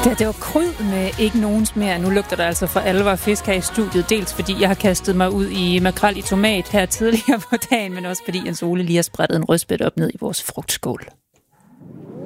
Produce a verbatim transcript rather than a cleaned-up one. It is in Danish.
Det, det var kryd med ikke nogens mere. Nu lugter der altså for alvor fisk her i studiet. Dels fordi jeg har kastet mig ud i makrel i tomat her tidligere på dagen, men også fordi Jens Ole lige har sprættet en rødspætte op ned i vores frugtskål.